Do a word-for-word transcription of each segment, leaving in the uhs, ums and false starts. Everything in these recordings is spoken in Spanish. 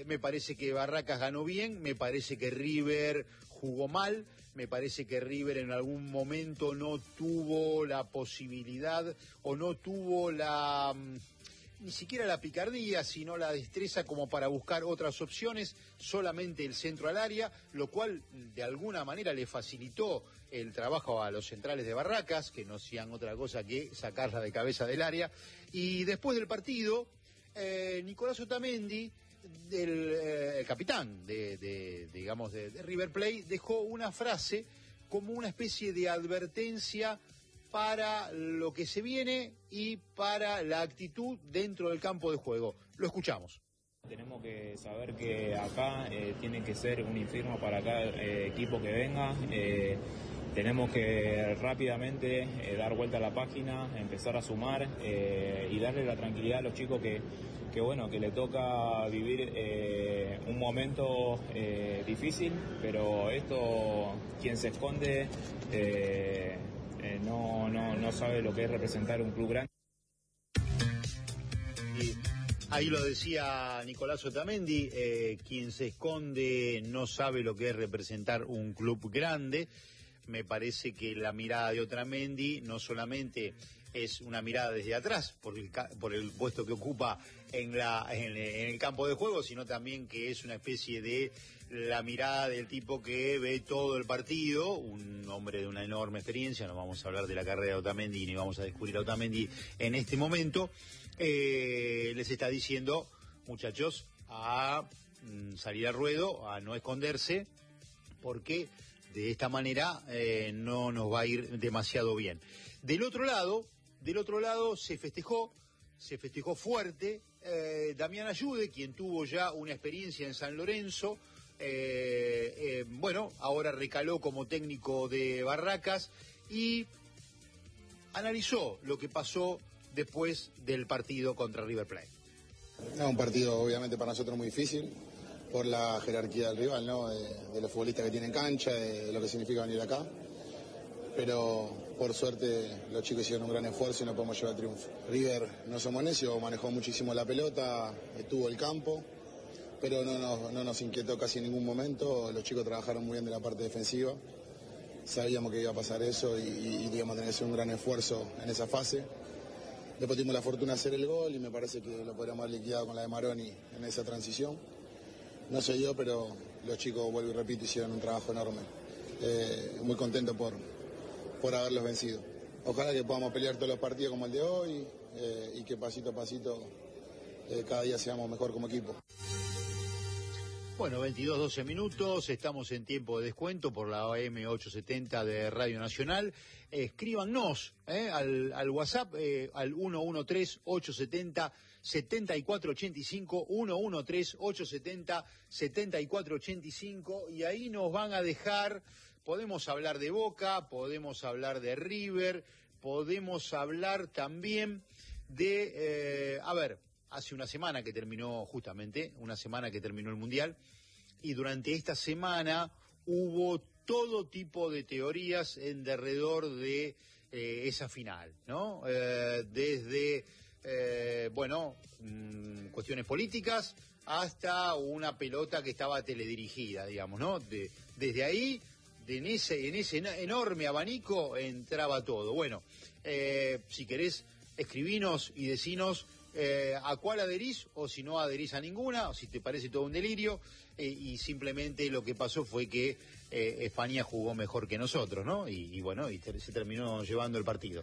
me parece que Barracas ganó bien, me parece que River jugó mal, me parece que River en algún momento no tuvo la posibilidad o no tuvo la... ni siquiera la picardía, sino la destreza como para buscar otras opciones, solamente el centro al área, lo cual de alguna manera le facilitó el trabajo a los centrales de Barracas, que no hacían otra cosa que sacarla de cabeza del área. Y después del partido, eh, Nicolás Otamendi, el, eh, el capitán de, de digamos de, de River Plate, dejó una frase como una especie de advertencia para lo que se viene y para la actitud dentro del campo de juego. Lo escuchamos. Tenemos que saber que acá eh, tiene que ser un infierno para cada eh, equipo que venga. Eh, tenemos que rápidamente eh, dar vuelta a la página, empezar a sumar eh, y darle la tranquilidad a los chicos que, que bueno, que le toca vivir eh, un momento eh, difícil, pero esto, quien se esconde eh, Eh, no, no, no sabe lo que es representar un club grande. Y ahí lo decía Nicolás Otamendi, eh, quien se esconde no sabe lo que es representar un club grande. Me parece que la mirada de Otamendi no solamente es una mirada desde atrás por el, por el puesto que ocupa en, la, en, en el campo de juego, sino también que es una especie de la mirada del tipo que ve todo el partido, un hombre de una enorme experiencia. No vamos a hablar de la carrera de Otamendi ni vamos a descubrir a Otamendi en este momento. Eh, les está diciendo, muchachos, a mm, salir al ruedo, a no esconderse, porque de esta manera eh, no nos va a ir demasiado bien. Del otro lado, del otro lado se festejó, se festejó fuerte, eh, Damián Ayude, quien tuvo ya una experiencia en San Lorenzo, eh, eh, bueno, ahora recaló como técnico de Barracas y analizó lo que pasó después del partido contra River Plate. Es un partido obviamente para nosotros muy difícil, por la jerarquía del rival, ¿no? De, de los futbolistas que tienen cancha, de, de lo que significa venir acá. Pero por suerte los chicos hicieron un gran esfuerzo y no podemos llevar el triunfo. River, no somos necios, manejó muchísimo la pelota, estuvo el campo, pero no nos, no nos inquietó casi en ningún momento. Los chicos trabajaron muy bien de la parte defensiva. Sabíamos que iba a pasar eso y, y, y íbamos a tener que hacer un gran esfuerzo en esa fase. Después tuvimos la fortuna de hacer el gol y me parece que lo podríamos haber liquidado con la de Maroni en esa transición. No sé yo, pero los chicos, vuelvo y repito, hicieron un trabajo enorme. Eh, muy contento por, por haberlos vencido. Ojalá que podamos pelear todos los partidos como el de hoy eh, y que pasito a pasito eh, cada día seamos mejor como equipo. Bueno, veintidós doce minutos, estamos en tiempo de descuento por la A M ochocientos setenta de Radio Nacional. Eh, escríbanos eh, al, al WhatsApp, eh, al uno uno tres, ochocientos setenta, setenta y cuatro ochenta y cinco, uno uno tres, ochocientos setenta, setenta y cuatro ochenta y cinco, y ahí nos van a dejar, podemos hablar de Boca, podemos hablar de River, podemos hablar también de, eh, a ver, hace una semana que terminó, justamente, una semana que terminó el Mundial, y durante esta semana hubo todo tipo de teorías en derredor de eh, esa final, ¿no? Eh, desde, eh, bueno, mmm, cuestiones políticas hasta una pelota que estaba teledirigida, digamos, ¿no? De, desde ahí, de en, ese, en ese enorme abanico, entraba todo. Bueno, eh, si querés, escribinos y decinos Eh, a cuál adherís, o si no adherís a ninguna, o si te parece todo un delirio, eh, y simplemente lo que pasó fue que eh, España jugó mejor que nosotros, ¿no? Y, y bueno, y te, se terminó llevando el partido.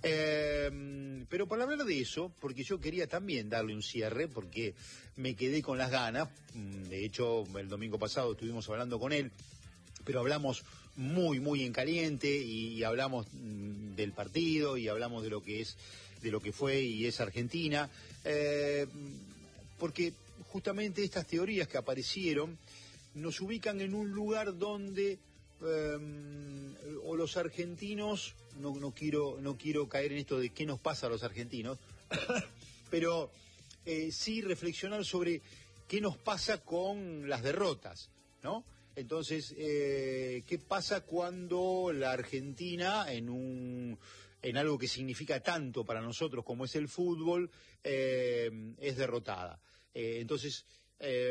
Eh, pero para hablar de eso, porque yo quería también darle un cierre, porque me quedé con las ganas. De hecho, el domingo pasado estuvimos hablando con él, pero hablamos muy, muy en caliente, y, y hablamos mm, del partido, y hablamos de lo que es, de lo que fue y es Argentina, eh, porque justamente estas teorías que aparecieron nos ubican en un lugar donde eh, o los argentinos, no, no quiero, no quiero caer en esto de qué nos pasa a los argentinos, pero eh, sí reflexionar sobre qué nos pasa con las derrotas, ¿no? Entonces, eh, ¿qué pasa cuando la Argentina, en un en algo que significa tanto para nosotros como es el fútbol, eh, es derrotada? Eh, entonces, eh,